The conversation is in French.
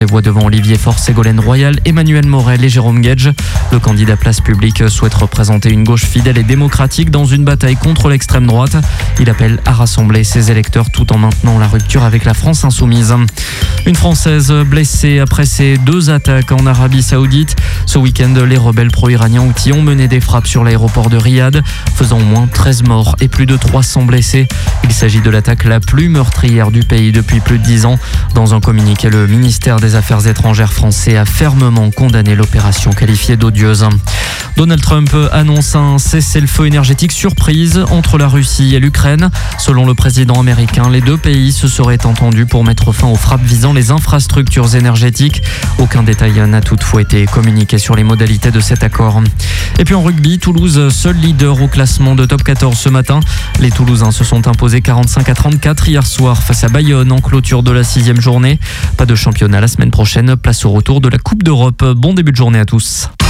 Les voix devant Olivier Faure, Ségolène Royal, Emmanuel Morel et Jérôme Guedj. Le candidat Place Publique souhaite représenter une gauche fidèle et démocratique dans une bataille contre l'extrême droite. Il appelle à rassembler ses électeurs tout en maintenant la rupture avec la France insoumise. Une Française blessée après ses 2 attaques en Arabie Saoudite. Ce week-end, les rebelles pro-iraniens Houthis ont mené des frappes sur l'aéroport de Riyad, faisant au moins 13 morts et plus de 300 blessés. Il s'agit de l'attaque la plus meurtrière du pays depuis plus de 10 ans. Dans un communiqué, le ministère des Affaires étrangères français a fermement condamné l'opération qualifiée d'odieuse. Donald Trump annonce un cessez-le-feu énergétique surprise entre la Russie et l'Ukraine. Selon le président américain, les 2 pays se seraient entendus pour mettre fin aux frappes visant les infrastructures énergétiques. Aucun détail n'a toutefois été communiqué sur les modalités de cet accord. Et puis en rugby, Toulouse, seul leader au classement de top 14 ce matin. Les Toulousains se sont imposés 45-34 hier soir face à Bayonne en clôture de la 6e journée. Pas de championnat la semaine prochaine, place au retour de la Coupe d'Europe. Bon début de journée à tous.